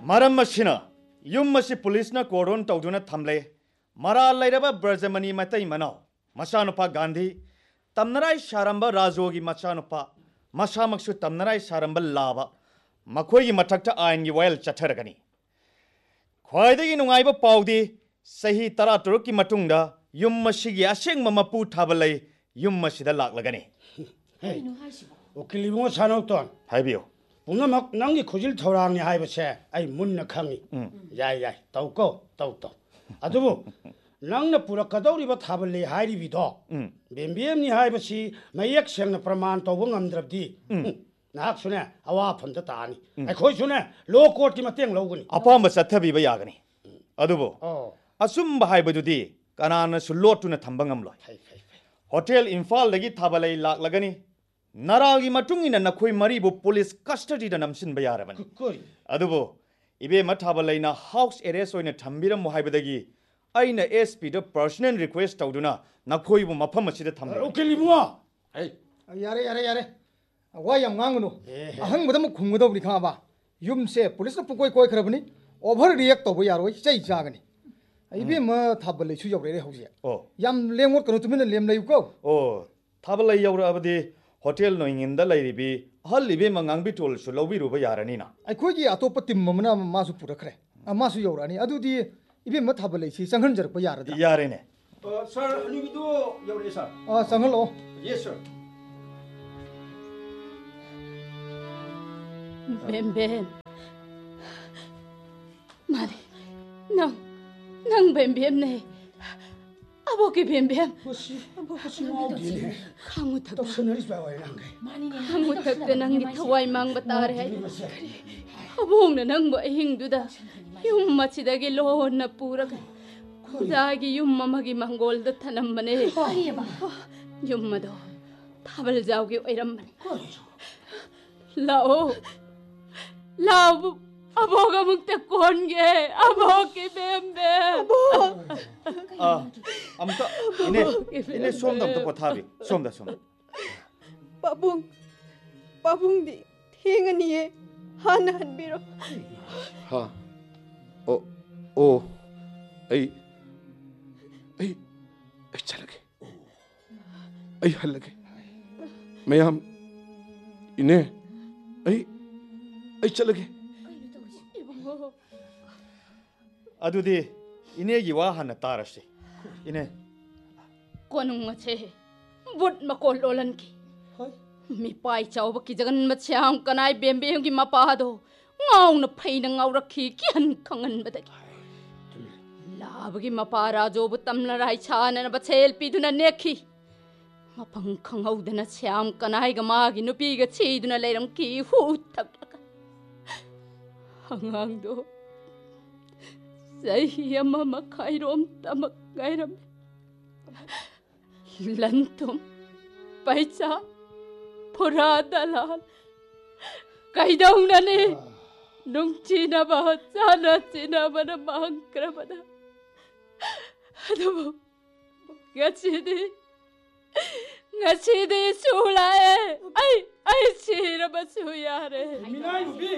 मरम मसिना युम मसि पुलिसना कोरोन तौदुना थमले मरा लैरबा ब्रजमनी मतै मनाव मचानुपा गांधी तमनराय शारंबा राजोगी मचानुपा मसामक्सु तमनराय शारंबा लाबा मखोयगी मथक्ता आयनगी वायल चथरगनी ख्वाइदगी नुंगाइबा पाउदी सही 13 की मतुंगदा युम मसिगी असेंग ममपु थाबलै युम मसिदा लागलगनी ओकिलिबो सानौतोन हाइबियो पुनमक नंगी खुजिल थौरांनि हाइबसे आई मुन्न खंगी याय याय तौको तौ अदुबो नंगना पुरकदौरिबा थाबले हाइरिबिदो बेम्बेमनि हाइबसी मयक सेंना प्रमाण तौबो ngamद्रबदि नाक सुने अवा फंदा तानी अखोय सुने लो कोर्ट की मतेंग लौगनी अपाम चथबिबा यागनी अदुबो असुम हाइबदुदि कनाना सुलोटुना थंबंगमलोय होटल इम्फाल दगी थाबलै लागलगनी नारागी मतुंगिना नखोय मरीबु पुलिस कस्टडी दा नमसिन बयारबन अदुबो इबे मथाबलैना हाउस अरेस्ट ओइना थंबिरम हाइबदगी आइना SP the personal request तौदुना नखोयबु मफम असिदा thumb ओकेलिबो यारे वा यम nganगनु अहंग बदम खुंगदौनि खाबा युमसे पुलिस न पुकोय कोय खरबनी ओवर रिएक्ट तौबो यारोय चै जागनी इबे म थाबलै सु यौरे हौजे यम लेंगोट कनो तुमिन लेम लैको थाबलै यौरा अबदि होटल नोइंगिंदा लैरिबि हल्लिबे मंगांबि टोल सु लौबिरुबा यारनीना अखोयगी अतोप टिम ममना मासु पुरखरे मासु यौरानी अदुदि इबे म थाबलै छि संगन जरप Yarada यारेने sir अनिबिदो you're sir संगलो yes sir बेम मारे नंग बेम ने अबो की बेम खांगु थक नंगी थवाई मांग बता रहे अबोंग न नंग अहिंग दुदा युम मचिदगी लोन पूरक खुदागी युम ममगी मंगोल द थनमने युम मदो थाबल जाओगे ओइरमने लाओ अबोगा मुक्ते कौन गे अबो की बेम्बे अमका इने सोमदम तो पथाबि सोमदा पाबुंग दी थेंगनिए हान हनबिरो हा ओ ऐ चलगे ऐ हलगे मैम इने ऐ चलगे अदुदि इनेगी वा हन तारसे इने कोनुंग मछे बुट मकोल लोलन की मी पाई चाव की जगन मछ्याम कनाई बेम्बे की मपादो ngaung na phai na ngau rakhi kian khangan badagi labgi mapara jo butam na rai chana na bachel pi duna nekhi mapang khangau dana syam kanai ga ma gi nupi ga chi duna leiram ki hu thak hangang do sai ama ma khairom tamak gairam lantum paisa pura dalal kaidong na ne nung china ba sana china ba na mangkra ba na ado ngachidi sula ai chira ba suya re minai ubi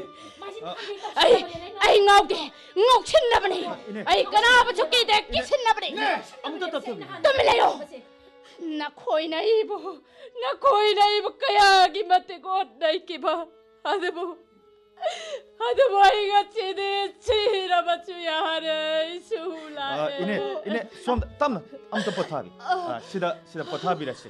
ai ngau chin na ba ni ai kana ba chuki de ki chin na ba ni amta ta tum le yo na khoi na ibo kaya gi mate god dai ki ba ado ai ngachidi chira ba suya re sula ine som tam amta pothabi sida pothabi rase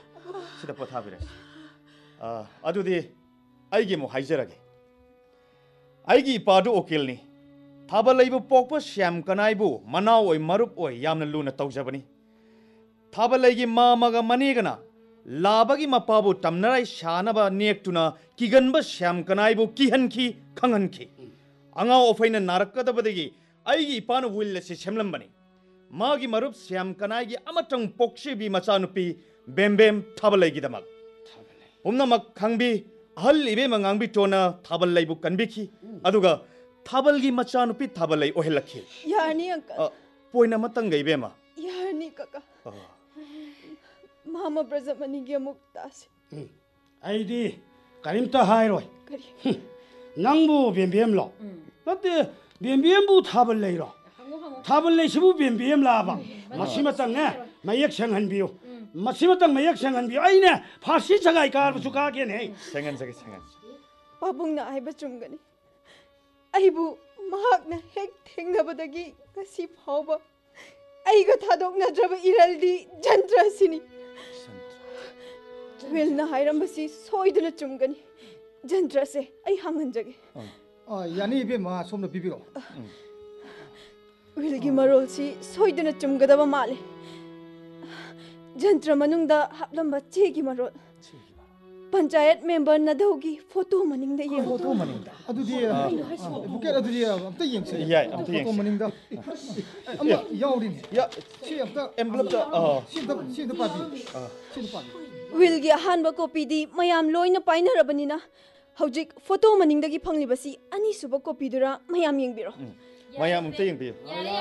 अदुदि आइगे मु हाइजरगे आइगी इपादु ओकिलनी थाबा लैबु पोकप श्याम कनाइबु मनाव ओइ मरुप ओइ यामना लुना तौजबनी थाबा लैगी मामगा मनेगना लाबगी मपाबु तमनराय शानबा नेक्तुना किगनबा श्याम कनाइबु किहनखी खंगनखी अंगाव ओफैना नारकदबदगी आइगी इपानु विलसे सेमलंबनी मागी मरुप श्याम कनाइगी अमतंग पोक्सिबि मचानुपी बेम थाबा लैगी दमक पुमनमक खंगबी अहल इबे मंगांगबी टोना थाबल लैबु कनबिखी अदुगा थाबलगी मचानुपी थाबलै ओहेलखी यानी अंकल पोइना मतंग गइबेमा यानी काका मामा ब्रजमनी गे मुक्तासे आइदी करिमता हाइरोय करी नंगबु बेम लो नते बेम्बेमबू थाबल लेरो थाबल लेसिबू बेम्बेम लाबा मसिमतंग ने मयक संगहनबियो मसिमतंग मयक संगहनबियो आइने फासी सगाई कारबसु कागे ने संगन सके संगन पाबुंगना आइबा चुमगनी आइबु महाकना हेक थेंगनबदगी गसी फावबा आइगा थादोकनद्रब इरलदी जंत्रसिनी विलना हाइरमबसी सोइदना चुमगनी जंत्रसे आई हांगनजगे यानी इबेमा सोमनो पिबिरो विलगी मरोलसी सोइदना चुमगदबा माले जंत्र मनुंगदा हापलंबा चेगी मरोल पंचायत मेंबर नदौगी फोटो मनिंगदा ये फोटो मनिंगदा अदुदी बुकेट अदुदी अमता येंगसे याय अमता येंगसे फोटो मनिंगदा अम्मा याउरिन या सी अमता एम्बलप दा सिद पाबी सिद पाबी विलगी अहानबा कॉपीदी मयाम लोइना पाइनरबनिना हौजिक फोटो मनिंगदगी फंगलिबसी अनी सुबा कॉपीदुरा मयाम येंगबिरो मयाम अमता येंगबियो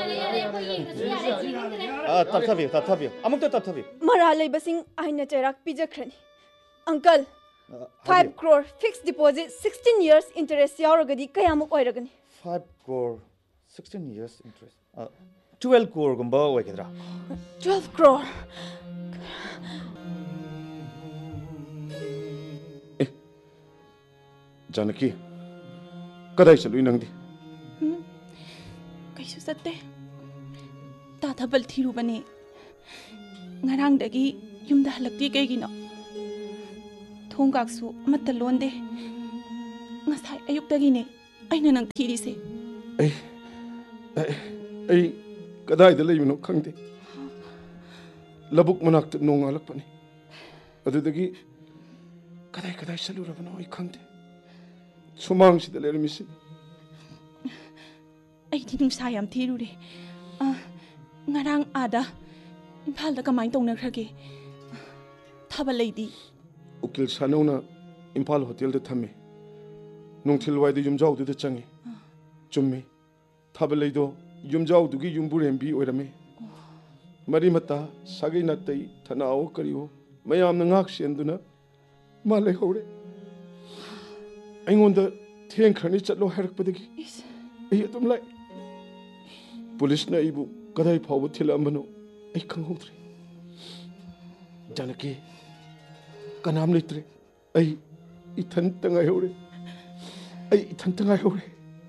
तथाबियो अमुक्ता तथाबियो मरा लेबसिंग आइना चेराक पिजखरनी uncle 5 crore fixed deposit 16 years interest yauragadi kayamuk oiragani 5 crore 16 years interest 12 crore gumba oigedra 12 crore Janaki कदाई चलुई नंगदी कैसु सत्ते ताथाबल थिरुबने ngarangdagi yumda halakti kaigino thongkaksu amatta londe ngasai ayuktagine aina nang thirise ai kadai da leibino khangde labuk manak nong alakpani adudagi kadai salurabano ai khangde sumang sida lermisi ai thi nung sayam thirure ngarang ada imphal da kamai tongna khrage thaba leidi ukil sanona imphal hotel da thame nungthil wai da yumjau da changi chummi thaba leido yumjau dugi yumbur mb oirame mari mata sagai na tai thanao kariyo mayam na ngak senduna male hore aingonda theng khani chatlo harakpadagi ai atum lai police na ibu kadai phaw thilamano ai khanghodre janaki kanam litre ai ithan tangai hore ai ithan tangai hore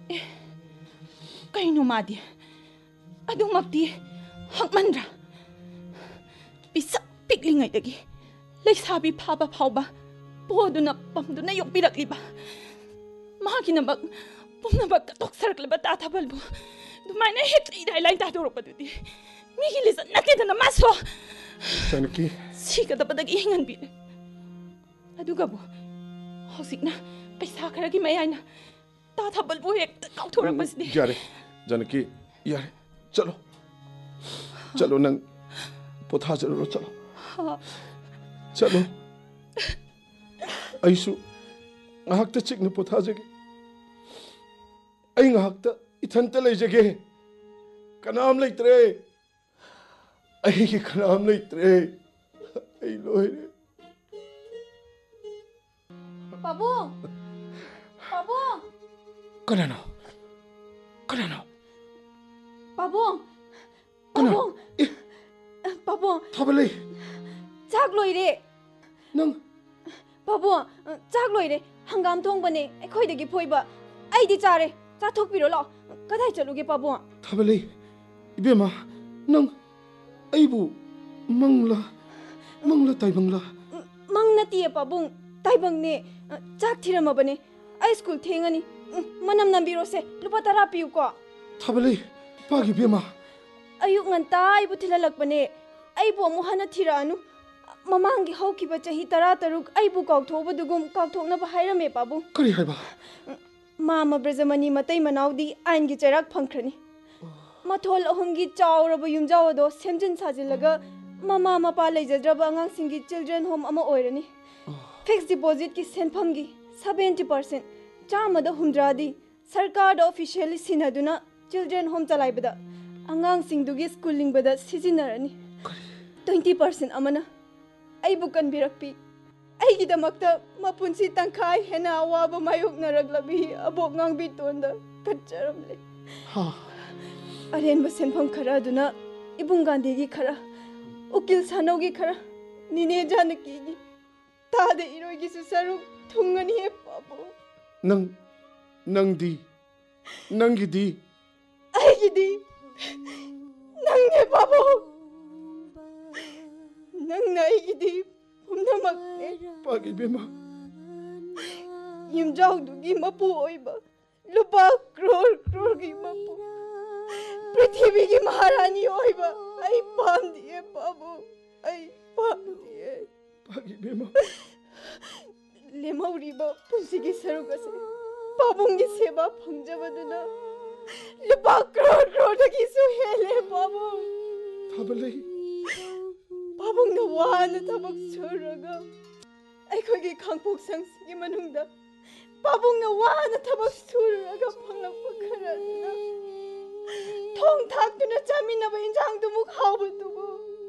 kaino madi adumapti hakmandra bisa piklingai dagi leisabi phaba phawba poduna pamduna yokpirakliba maginabak pumnabak katok sarakliba tathabalbu dumaina hetli dai ta doropadudi migi lisan natedana maso janaki sikadabadagi hinganbi adugabu hausikna paisa kharagi mayaina tathabalbu hekta kauthorakpasidi yare janaki yare chalo nang potha jaro chalo aisu ngahakta chikna potha jage ai ngahakta ithanta leijage kanam leitre ai kanam leitre ai loire babu kanano babu thabale chak loire nang babu chak loire hangam thongbane aikhoidagi phoiba aidi chare cha thokpiro lo kadai chaluge babu thabale ibema nang aibu mangla taibangla mangna tie babung taibangne chak thiramabane ai school thengani manam nambiro se lupa tara piu ko thabale pagi bema ayuk nganta aibu thilalakbane aibu amu hana thiranu mamangi haukiba chahi tara taruk aibu kauthoba kautokna ba hairame babu kari haiba mama brajamani matai manaudi aingi cherak phangkhrani mathol ahumgi chawraba yumjawado semjin sajilaga mama mapa leijadraba angang singi children home ama oirani fixed deposit ki senphamgi 70% chamada humdradi sarkar da officially sinaduna children home chalaibada angang singdugi schooling bada sijinarani 20% amana aibu kanbirakpi aigidamakta mapunsi tangkai hena awaba mayoknaraglabi abok ngangbi tonda kacharamle अरेनब सेनफम खरा अदुना इबुंग गांधी की खरा उकिल सानव की खरा निने जानकी की तादे इरोय की सुसरु थुंगनी है बाबू नंगिदी आईगिदी नंगे बाबू नंग नाईगिदी पुनमकने पागी बेमा युमजाउदुगी मपु ओइबा लुपा क्रोर की मपु पृथ्वी की महारानी ओइबा आई पाम दिए बाबू आई पाम दिए पागी बेमा लेमौरीबा पुंसी की सरुगसे बाबुंगी सेवा फंगजबदुना लुपा क्रोर की सुहेले बाबू थाबले बाबुंगा वान थबक सुरगा अखोगी खांगपोक संगसिगी मनुंगदा बाबुंगा वान थबक सुरगा फंगलप खरादुना थोंग थाक्तुना चामिनबा इंजांगदुमुक हावबदुबो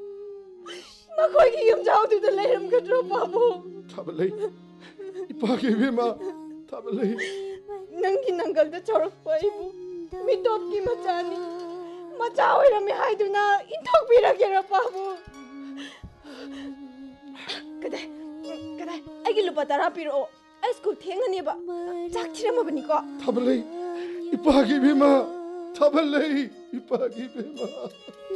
मखोगी यमजाउदुदा लेरमगद्रो बाबू थाबले पागी बेमा थाबले नंगी नंगलदा चौरकपा इबु मिटोपकी मचानी मचा ओइरमे हाइदुना इंथोकबिरगेरा बाबू कदाई आइगी लुपा तरा पिरो आइसको थेंगनेबा चाक थिरमबनिको थाबले इपागी बेमा थाबले इपागी बेमा